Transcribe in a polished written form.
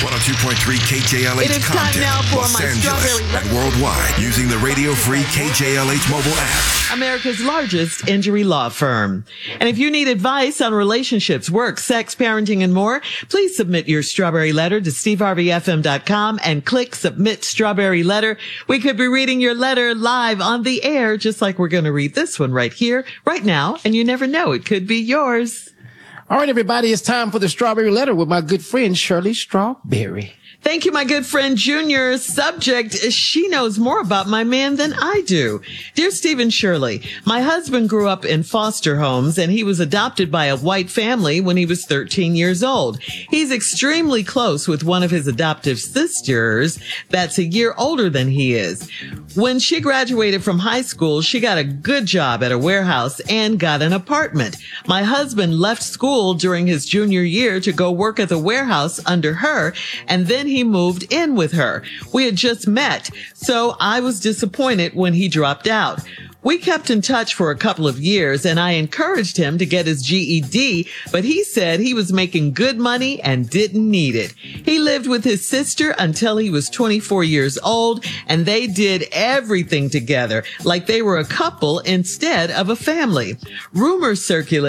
102.3 KJLH It is time Compton, now for Los my Angeles, strawberry and worldwide using the radio-free KJLH mobile app. America's largest injury law firm. And if you need advice on relationships, work, sex, parenting, and more, please submit your strawberry letter to steveharveyfm.com and click Submit Strawberry Letter. We could be reading your letter live on the air, just like we're going to read this one right here, right now. And you never know, it could be yours. All right, everybody, it's time for the Strawberry Letter with my good friend, Shirley Strawberry. Thank you, my good friend Junior. Subject, she knows more about my man than I do. Dear Stephen Shirley, my husband grew up in foster homes and he was adopted by a white family when he was 13 years old. He's extremely close with one of his adoptive sisters that's a year older than he is. When she graduated from high school, she got a good job at a warehouse and got an apartment. My husband left school during his junior year to go work at the warehouse under her, and then he moved in with her. We had just met, so I was disappointed when he dropped out. We kept in touch for a couple of years and I encouraged him to get his GED, but he said he was making good money and didn't need it. He lived with his sister until he was 24 years old and they did everything together, like they were a couple instead of a family. Rumors circulated